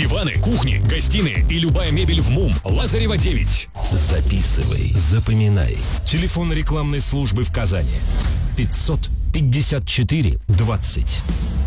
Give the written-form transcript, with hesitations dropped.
Диваны, кухни, гостиные и любая мебель в МУМ. Лазарева 9. Записывай, запоминай. Телефон рекламной службы в Казани. 554 20.